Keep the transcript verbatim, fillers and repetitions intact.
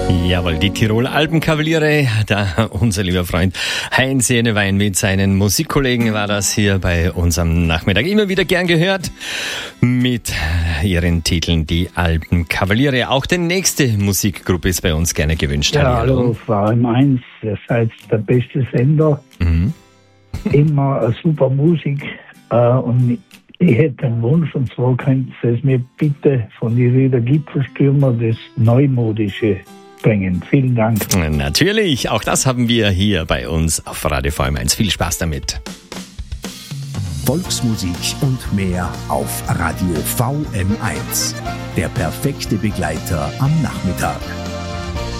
Jawohl, die Tiroler Alpenkavaliere, da unser lieber Freund Heinz Jenewein mit seinen Musikkollegen war das hier bei uns am Nachmittag. Immer wieder gern gehört mit ihren Titeln die Alpenkavaliere. Auch die nächste Musikgruppe ist bei uns gerne gewünscht. Ja, hallo, Frau M eins, ihr seid der beste Sender. Mhm. Immer eine super Musik äh, und ich hätte einen Wunsch, und zwar könnt ihr es mir bitte von die Rieder Gipfelstürmer das Neumodische bringen. Vielen Dank. Natürlich, auch das haben wir hier bei uns auf Radio V M eins. Viel Spaß damit. Volksmusik und mehr auf Radio V M eins. Der perfekte Begleiter am Nachmittag.